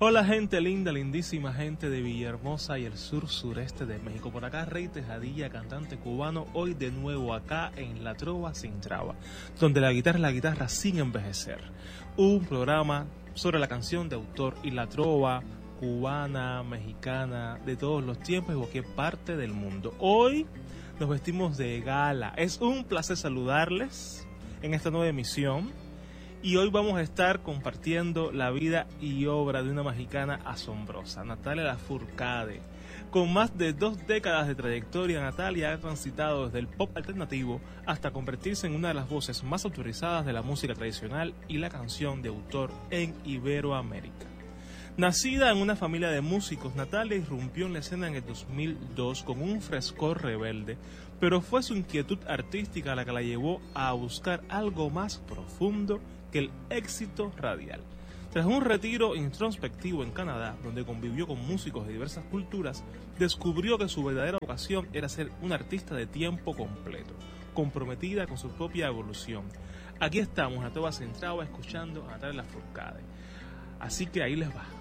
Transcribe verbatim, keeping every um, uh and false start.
Hola gente linda, lindísima gente de Villahermosa y el sur sureste de México. Por acá Rey Tejadilla, cantante cubano, hoy de nuevo acá en La Trova Sin Traba, donde la guitarra es la guitarra sin envejecer. Un programa sobre la canción de autor y la trova cubana, mexicana, de todos los tiempos y cualquier parte del mundo. Hoy nos vestimos de gala. Es un placer saludarles en esta nueva emisión. Y hoy vamos a estar compartiendo la vida y obra de una mexicana asombrosa, Natalia Lafourcade. Con más de dos décadas de trayectoria, Natalia ha transitado desde el pop alternativo hasta convertirse en una de las voces más autorizadas de la música tradicional y la canción de autor en Iberoamérica. Nacida en una familia de músicos, Natalia irrumpió en la escena en el dos mil dos con un frescor rebelde, pero fue su inquietud artística la que la llevó a buscar algo más profundo que el éxito radial. Tras un retiro introspectivo en Canadá, donde convivió con músicos de diversas culturas, descubrió que su verdadera vocación era ser una artista de tiempo completo, comprometida con su propia evolución. Aquí estamos, a toda centrada, escuchando a Natalia Lafourcade. Así que ahí les va.